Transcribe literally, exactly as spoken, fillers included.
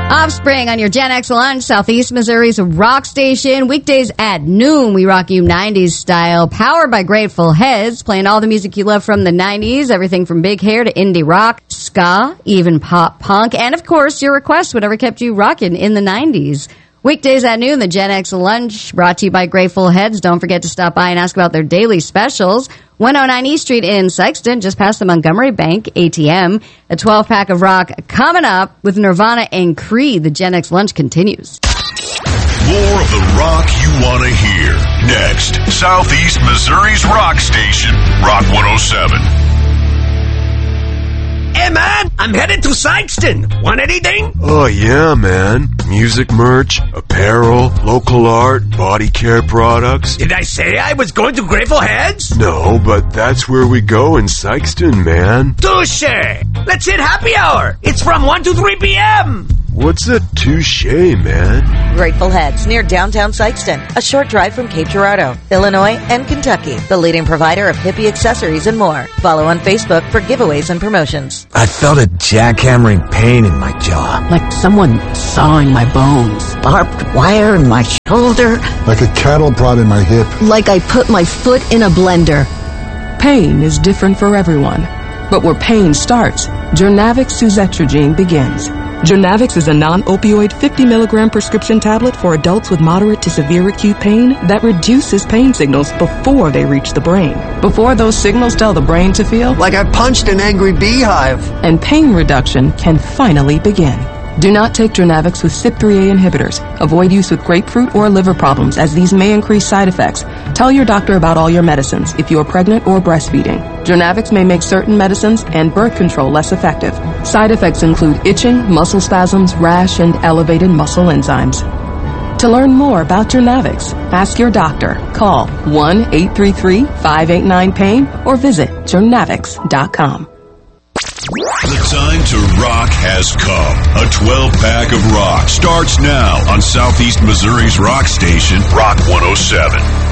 Offspring on your Gen X Lunch, Southeast Missouri's rock station. Weekdays at noon, we rock you nineties style. Powered by Grateful Heads, playing all the music you love from the nineties. Everything from big hair to indie rock, ska, even pop punk. And, of course, your requests, whatever kept you rocking in the nineties. Weekdays at noon, the Gen X Lunch, brought to you by Grateful Heads. Don't forget to stop by and ask about their daily specials. one oh nine East Street in Sykeston, just past the Montgomery Bank A T M. A twelve-pack of rock coming up with Nirvana and Creed. The Gen X Lunch continues. More of the rock you want to hear. Next, Southeast Missouri's rock station, Rock one oh seven. Hey, man, I'm headed to Sykeston. Want anything? Oh, yeah, man. Music merch, apparel, local art, body care products. Did I say I was going to Grateful Heads? No, but that's where we go in Sykeston, man. Touche! Let's hit happy hour. It's from one to three p.m. What's a touche, man? Grateful Heads, near downtown Sykeston. A short drive from Cape Girardeau, Illinois, and Kentucky. The leading provider of hippie accessories and more. Follow on Facebook for giveaways and promotions. I felt a jackhammering pain in my jaw. Like someone sawing my bones. Barbed wire in my shoulder. Like a cattle prod in my hip. Like I put my foot in a blender. Pain is different for everyone. But where pain starts, Jurnavix suzetrigine begins. Jurnavix is a non-opioid fifty milligram prescription tablet for adults with moderate to severe acute pain that reduces pain signals before they reach the brain. Before those signals tell the brain to feel like I punched an angry beehive. And pain reduction can finally begin. Do not take Jurnavix with C Y P three A inhibitors. Avoid use with grapefruit or liver problems, as these may increase side effects. Tell your doctor about all your medicines if you are pregnant or breastfeeding. Jurnavix may make certain medicines and birth control less effective. Side effects include itching, muscle spasms, rash, and elevated muscle enzymes. To learn more about Jurnavix, ask your doctor. Call one eight three three, five eight nine, pain or visit Jurnavix dot com. The time to rock has come. A twelve-pack of rock starts now on Southeast Missouri's rock station, Rock one oh seven.